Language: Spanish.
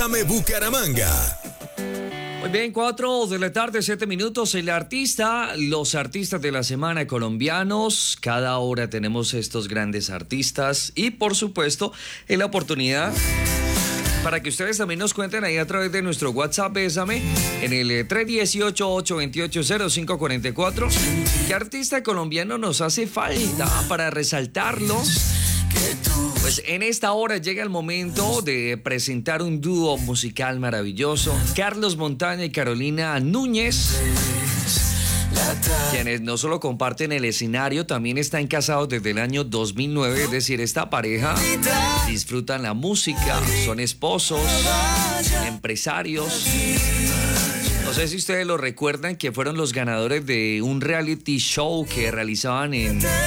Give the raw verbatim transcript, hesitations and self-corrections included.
Dame Bucaramanga. Muy bien, cuatro de la tarde, siete minutos. El artista, los artistas de la semana colombianos. Cada hora tenemos estos grandes artistas. Y por supuesto, en la oportunidad para que ustedes también nos cuenten ahí a través de nuestro WhatsApp, Bésame, en el tres uno ocho, ocho dos ocho, cero cinco cuatro cuatro. ¿Qué artista colombiano nos hace falta para resaltarlos? Pues en esta hora llega el momento de presentar un dúo musical maravilloso. Carlos Montaña y Carolina Núñez, quienes no solo comparten el escenario, también están casados desde el año dos mil nueve. Es decir, esta pareja disfrutan la música, son esposos, empresarios. No sé si ustedes lo recuerdan, que fueron los ganadores de un reality show que realizaban en